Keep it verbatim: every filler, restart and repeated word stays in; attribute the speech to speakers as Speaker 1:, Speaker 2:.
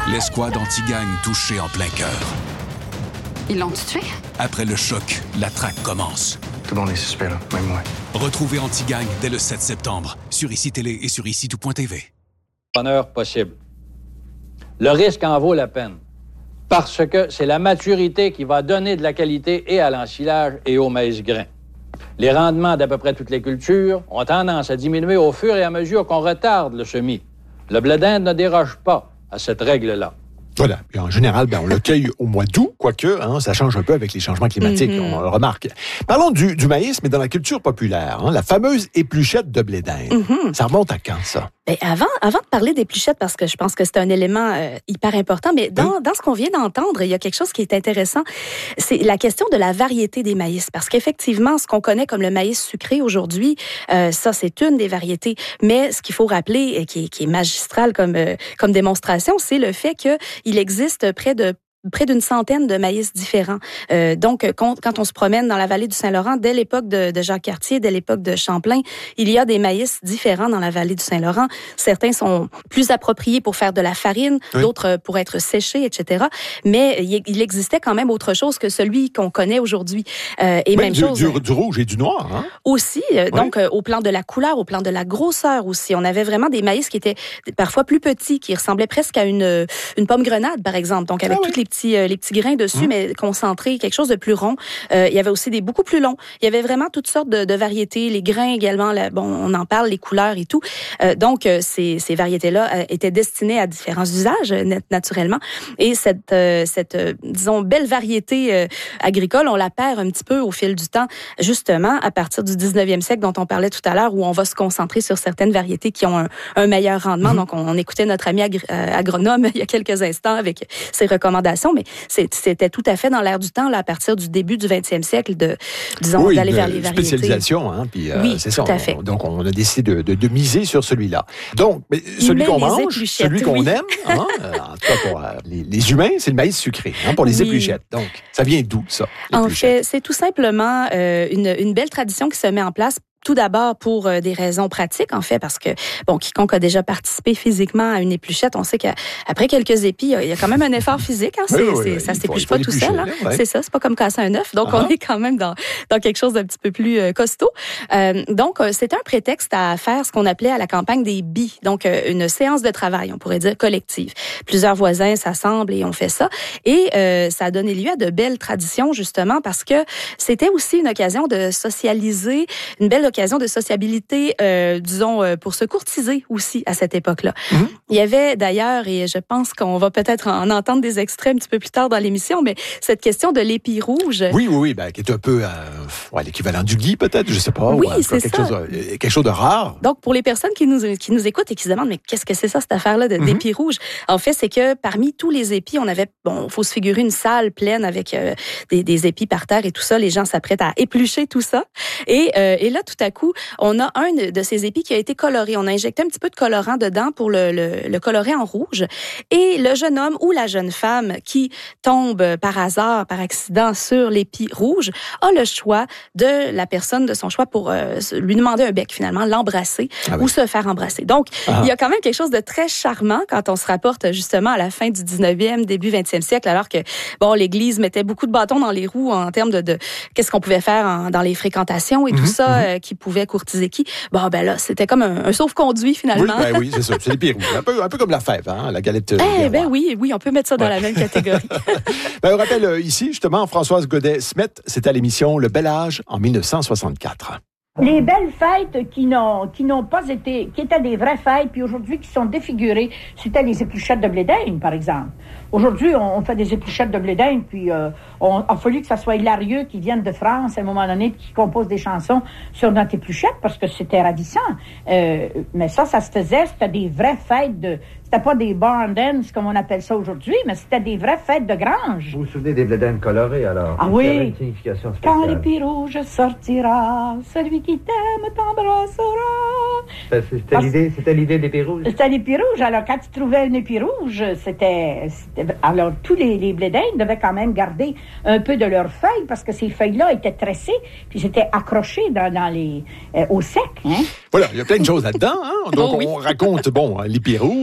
Speaker 1: L'escouade anti-gang touchée en plein cœur.
Speaker 2: Ils l'ont tué?
Speaker 1: Après le choc, la traque commence.
Speaker 3: Tout le monde est suspect, là, même moi.
Speaker 1: Retrouvez Anti-Gang dès le sept septembre sur I C I Télé et sur ici tout point T V.
Speaker 4: Bonheur possible. Le risque en vaut la peine. Parce que c'est la maturité qui va donner de la qualité et à l'ensilage et au maïs grain. Les rendements d'à peu près toutes les cultures ont tendance à diminuer au fur et à mesure qu'on retarde le semis. Le blé d'Inde ne déroge pas à cette règle-là.
Speaker 5: Voilà. Et en général, ben, on le cueille au mois d'août, quoique hein, ça change un peu avec les changements climatiques, mm-hmm. on le remarque. Parlons du, du maïs, mais dans la culture populaire, hein, la fameuse épluchette de blé d'Inde. Mm-hmm. Ça remonte à quand, ça?
Speaker 6: Ben, avant, avant de parler d'épluchette, parce que je pense que c'est un élément euh, hyper important, mais dans, oui. dans ce qu'on vient d'entendre, il y a quelque chose qui est intéressant, c'est la question de la variété des maïs. Parce qu'effectivement, ce qu'on connaît comme le maïs sucré aujourd'hui, euh, ça, c'est une des variétés. Mais ce qu'il faut rappeler, et qui est, qui est magistral comme, euh, comme démonstration, c'est le fait qu'il existe près de près d'une centaine de maïs différents. Euh, donc, quand, quand on se promène dans la vallée du Saint-Laurent, dès l'époque de, de Jacques Cartier, dès l'époque de Champlain, il y a des maïs différents dans la vallée du Saint-Laurent. Certains sont plus appropriés pour faire de la farine, oui. d'autres pour être séchés, et cetera. Mais il, il existait quand même autre chose que celui qu'on connaît aujourd'hui. Euh, et
Speaker 5: oui,
Speaker 6: même
Speaker 5: du,
Speaker 6: chose.
Speaker 5: Du, du rouge et du noir, hein?
Speaker 6: Aussi. Euh,
Speaker 5: oui.
Speaker 6: Donc, euh, au plan de la couleur, au plan de la grosseur aussi. On avait vraiment des maïs qui étaient parfois plus petits, qui ressemblaient presque à une, une pomme grenade, par exemple. Donc, avec ah, toutes oui. les petits, les petits grains dessus, mmh. mais concentrés, quelque chose de plus rond. Euh, il y avait aussi des beaucoup plus longs. Il y avait vraiment toutes sortes de, de variétés. Les grains également, la, bon, on en parle, les couleurs et tout. Euh, donc, euh, ces, ces variétés-là euh, étaient destinées à différents usages, euh, naturellement. Et cette, euh, cette euh, disons, belle variété euh, agricole, on la perd un petit peu au fil du temps, justement, à partir du dix-neuvième siècle, dont on parlait tout à l'heure, où on va se concentrer sur certaines variétés qui ont un, un meilleur rendement. Mmh. Donc, on, on écoutait notre ami agri- euh, agronome il y a quelques instants avec ses recommandations, mais c'est c'était tout à fait dans l'air du temps, là, à partir du début du vingtième siècle, de, disons,
Speaker 5: oui,
Speaker 6: d'aller vers les variétés.
Speaker 5: Spécialisation, hein, puis euh,
Speaker 6: oui,
Speaker 5: c'est
Speaker 6: tout
Speaker 5: ça.
Speaker 6: à fait.
Speaker 5: On, donc, on a décidé de, de, de miser sur celui-là. Donc, mais celui qu'on mange, celui qu'on
Speaker 6: oui.
Speaker 5: aime, hein, en tout cas pour euh, les, les humains, c'est le maïs sucré, hein, pour les oui. épluchettes. Donc, ça vient d'où, ça?
Speaker 6: En fait, c'est tout simplement euh, une, une belle tradition qui se met en place. Tout d'abord pour euh, des raisons pratiques, en fait, parce que, bon, quiconque a déjà participé physiquement à une épluchette, on sait qu'après quelques épis, il y a quand même un effort physique. Hein, c'est, oui, oui, c'est, ça ne s'épluche pas tout seul. Hein, ouais. C'est ça, c'est pas comme casser un œuf. Donc, uh-huh. on est quand même dans, dans quelque chose d'un petit peu plus euh, costaud. Euh, donc, euh, c'était un prétexte à faire ce qu'on appelait à la campagne des billes. Donc, euh, une séance de travail, on pourrait dire collective. Plusieurs voisins s'assemblent et on fait ça. Et euh, ça a donné lieu à de belles traditions, justement, parce que c'était aussi une occasion de socialiser, une belle occasion de sociabilité, euh, disons, euh, pour se courtiser aussi à cette époque-là. Mm-hmm. Il y avait d'ailleurs, et je pense qu'on va peut-être en entendre des extraits un petit peu plus tard dans l'émission, mais cette question de l'épi rouge.
Speaker 5: Oui, oui, oui, ben, qui est un peu euh, ouais, l'équivalent du gui, peut-être, je sais pas.
Speaker 6: Oui,
Speaker 5: ouais,
Speaker 6: c'est
Speaker 5: quelque
Speaker 6: ça.
Speaker 5: Chose, euh, quelque chose de rare.
Speaker 6: Donc, pour les personnes qui nous, qui nous écoutent et qui se demandent, mais qu'est-ce que c'est ça, cette affaire-là de, mm-hmm. d'épi rouge? En fait, c'est que parmi tous les épis, on avait, bon, il faut se figurer une salle pleine avec euh, des, des épis par terre et tout ça. Les gens s'apprêtent à éplucher tout ça. Et, euh, et là, tout à coup, on a un de ces épis qui a été coloré. On a injecté un petit peu de colorant dedans pour le, le, le colorer en rouge. Et le jeune homme ou la jeune femme qui tombe par hasard, par accident sur l'épi rouge, a le choix de la personne de son choix pour euh, lui demander un bec, finalement, l'embrasser ah oui. ou se faire embrasser. Donc, ah. il y a quand même quelque chose de très charmant quand on se rapporte justement à la fin du dix-neuvième, début vingtième siècle, alors que, bon, l'Église mettait beaucoup de bâtons dans les roues en termes de, de qu'est-ce qu'on pouvait faire en, dans les fréquentations et mmh, tout ça, mmh. euh, qui pouvait courtiser qui. Bon, ben là, c'était comme un, un sauf-conduit, finalement.
Speaker 5: Oui, ben oui, c'est ça. C'est l'épi rouge. Un peu, un peu comme la fève, hein, la galette.
Speaker 6: Eh ben oui, oui, on peut mettre ça dans ouais. la même catégorie.
Speaker 5: ben, on rappelle euh, ici, justement, Françoise Godet-Smet, c'était à l'émission Le Bel Âge en dix-neuf cent soixante-quatre.
Speaker 7: Les belles fêtes qui n'ont qui n'ont pas été, qui étaient des vraies fêtes, puis aujourd'hui qui sont défigurées, c'était les épluchettes de blé d'Inde, par exemple. Aujourd'hui, on, on fait des épluchettes de blé d'Inde, puis euh, on a fallu que ça soit Hilarieux qui vienne de France à un moment donné, puis qui compose des chansons sur notre épluchette, parce que c'était ravissant. Euh, mais ça, ça se faisait, c'était des vraies fêtes de... C'était pas des barn dance, comme on appelle ça aujourd'hui, mais c'était des vraies fêtes de grange.
Speaker 8: Vous vous souvenez des blé d'Inde colorés, alors?
Speaker 7: Ah oui!
Speaker 8: Une signification spéciale.
Speaker 7: Quand l'épi rouge sortira, celui qui t'aime t'embrassera.
Speaker 8: C'était, c'était, l'idée, c'était l'idée de l'épi rouge?
Speaker 7: C'était l'épi rouge. Alors, quand tu trouvais un épi rouge, c'était... c'était alors, tous les, les blés d'Inde devaient quand même garder un peu de leurs feuilles, parce que ces feuilles-là étaient tressées, puis c'était accroché dans, dans les, euh, au sec. Hein?
Speaker 5: Voilà, il y a plein de choses là-dedans. Hein? Donc,
Speaker 6: oh, oui.
Speaker 5: on raconte, bon, l'épi rouge,